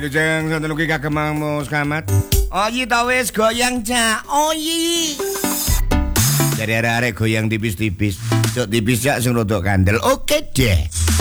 Wilujeng sonten ugi kagem Mus Kamat. Oyi ta wis goyang cak. Oyi. Dari arek-arek goyang tipis-tipis. Cuk tipis cak sing rodok kandel. Oke deh.